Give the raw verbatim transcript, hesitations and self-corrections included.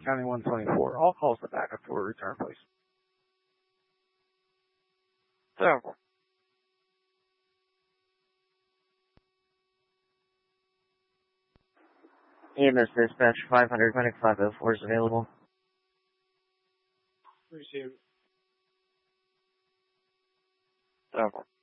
County one twenty-four. All calls to backup for return, please. So. E M S dispatch five hundred, Clinic five oh four is available. Received. So.